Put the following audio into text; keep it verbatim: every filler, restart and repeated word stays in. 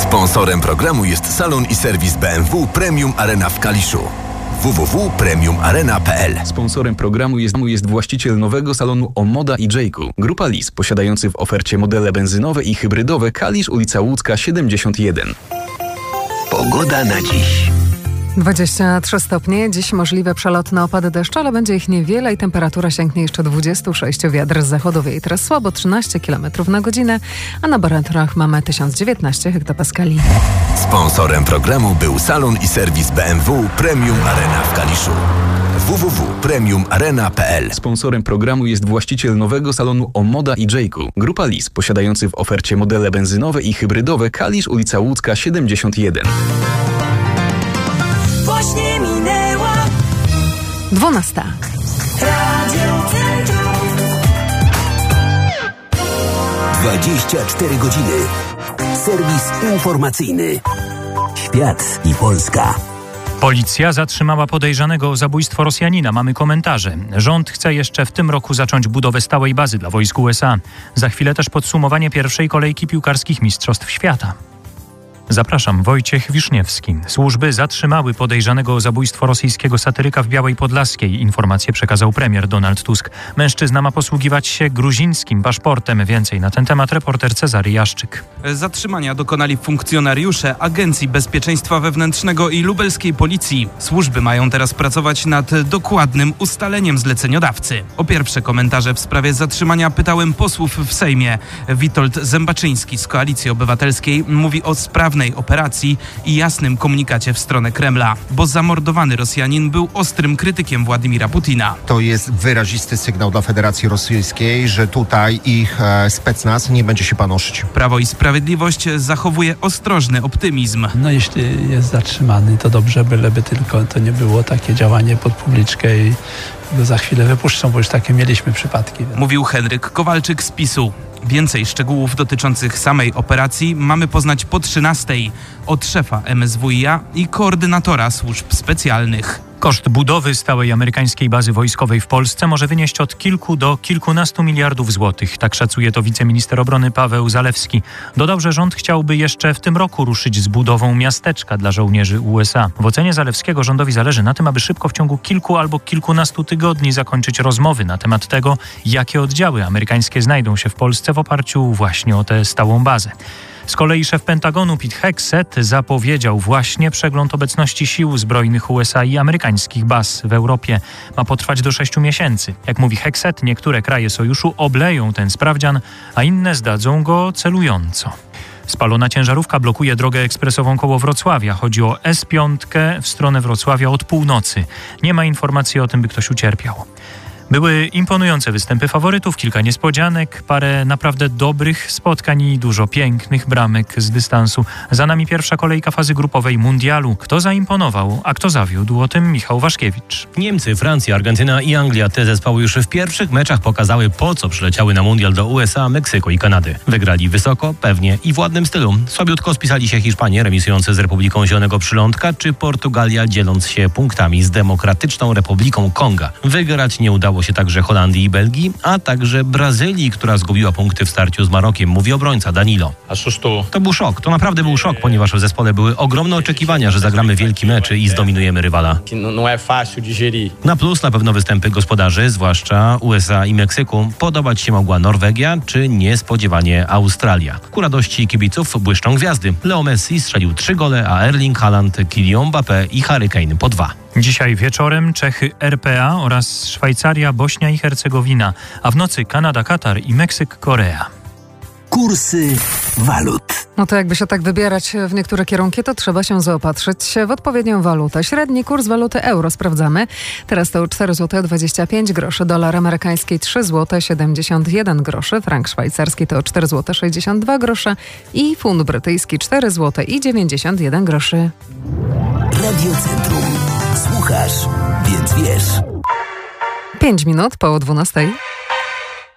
Sponsorem programu jest salon i serwis B M W Premium Arena w Kaliszu. w w w kropka premium arena kropka p l. Sponsorem programu jest, jest właściciel nowego salonu Omoda i Jayku. Grupa Lis, posiadający w ofercie modele benzynowe i hybrydowe. Kalisz, ulica Łódzka siedemdziesiąt jeden. Pogoda na dziś. dwadzieścia trzy stopnie. Dziś możliwe przelotne opady deszczu, ale będzie ich niewiele i temperatura sięgnie jeszcze dwadzieścia sześć. Wiatr z zachodu wieje teraz słabo trzynaście kilometrów na godzinę, a na barometrach mamy tysiąc dziewiętnaście hektopaskali. Sponsorem programu był salon i serwis B M W Premium Arena w Kaliszu. w w w kropka premium arena kropka p l. Sponsorem programu jest właściciel nowego salonu Omoda i Jayku. Grupa Lis, posiadający w ofercie modele benzynowe i hybrydowe. Kalisz, ulica Łódzka siedemdziesiąt jeden. Właśnie minęła dwunasta. Radio Centrum. dwadzieścia cztery godziny. Serwis informacyjny. Świat i Polska. Policja zatrzymała podejrzanego o zabójstwo Rosjanina. Mamy komentarze. Rząd chce jeszcze w tym roku zacząć budowę stałej bazy dla wojsk U S A. Za chwilę też podsumowanie pierwszej kolejki piłkarskich Mistrzostw Świata. Zapraszam, Wojciech Wiszniewski. Służby zatrzymały podejrzanego o zabójstwo rosyjskiego satyryka w Białej Podlaskiej. Informację przekazał premier Donald Tusk. Mężczyzna ma posługiwać się gruzińskim paszportem. Więcej na ten temat reporter Cezary Jaszczyk. Zatrzymania dokonali funkcjonariusze Agencji Bezpieczeństwa Wewnętrznego i lubelskiej policji. Służby mają teraz pracować nad dokładnym ustaleniem zleceniodawcy. O pierwsze komentarze w sprawie zatrzymania pytałem posłów w Sejmie. Witold Zębaczyński z Koalicji Obywatelskiej mówi o sprawnej operacji i jasnym komunikacie w stronę Kremla, bo zamordowany Rosjanin był ostrym krytykiem Władimira Putina. To jest wyrazisty sygnał dla Federacji Rosyjskiej, że tutaj ich e, specnaz nie będzie się panoszyć. Prawo i Sprawiedliwość zachowuje ostrożny optymizm. No jeśli jest zatrzymany, to dobrze, byleby tylko to nie było takie działanie pod publiczkę i go za chwilę wypuszczą, bo już takie mieliśmy przypadki. Mówił Henryk Kowalczyk z PiSu. Więcej szczegółów dotyczących samej operacji mamy poznać po trzynastej od szefa M S W i a i koordynatora służb specjalnych. Koszt budowy stałej amerykańskiej bazy wojskowej w Polsce może wynieść od kilku do kilkunastu miliardów złotych. Tak szacuje to wiceminister obrony Paweł Zalewski. Dodał, że rząd chciałby jeszcze w tym roku ruszyć z budową miasteczka dla żołnierzy U S A. W ocenie Zalewskiego rządowi zależy na tym, aby szybko w ciągu kilku albo kilkunastu tygodni zakończyć rozmowy na temat tego, jakie oddziały amerykańskie znajdą się w Polsce w oparciu właśnie o tę stałą bazę. Z kolei szef Pentagonu Pete Hegseth zapowiedział właśnie przegląd obecności sił zbrojnych U S A i amerykańskich baz w Europie. Ma potrwać do sześciu miesięcy. Jak mówi Hegseth, niektóre kraje sojuszu obleją ten sprawdzian, a inne zdadzą go celująco. Spalona ciężarówka blokuje drogę ekspresową koło Wrocławia. Chodzi o S pięć w stronę Wrocławia od północy. Nie ma informacji o tym, by ktoś ucierpiał. Były imponujące występy faworytów, kilka niespodzianek, parę naprawdę dobrych spotkań i dużo pięknych bramek z dystansu. Za nami pierwsza kolejka fazy grupowej mundialu. Kto zaimponował, a kto zawiódł? O tym Michał Waszkiewicz. Niemcy, Francja, Argentyna i Anglia. Te zespoły już w pierwszych meczach pokazały, po co przyleciały na mundial do U S A, Meksyku i Kanady. Wygrali wysoko, pewnie i w ładnym stylu. Słabiutko spisali się Hiszpanie, remisujący z Republiką Zielonego Przylądka, czy Portugalia, dzieląc się punktami z Demokratyczną Republiką Konga. Wygrać nie udało się także Holandii i Belgii, a także Brazylii, która zgubiła punkty w starciu z Marokiem, mówi obrońca Danilo. To był szok, to naprawdę był szok, ponieważ w zespole były ogromne oczekiwania, że zagramy wielki mecz i zdominujemy rywala. Na plus na pewno występy gospodarzy, zwłaszcza U S A i Meksyku. Podobać się mogła Norwegia, czy niespodziewanie Australia. Ku radości kibiców błyszczą gwiazdy. Leo Messi strzelił trzy gole, a Erling Haaland, Kylian Mbappé i Harry Kane po dwa. Dzisiaj wieczorem Czechy R P A oraz Szwajcaria, Bośnia i Hercegowina, a w nocy Kanada, Katar i Meksyk, Korea. Kursy walut. No to jakby się tak wybierać w niektóre kierunki, to trzeba się zaopatrzyć w odpowiednią walutę. Średni kurs waluty euro sprawdzamy. Teraz to cztery złote dwadzieścia pięć groszy, dolar amerykański trzy złote siedemdziesiąt jeden groszy, frank szwajcarski to cztery złote sześćdziesiąt dwa grosze i funt brytyjski cztery złote i dziewięćdziesiąt jeden groszy. Radio Centrum. Słuchasz, więc wiesz. Pięć minut po dwunastej.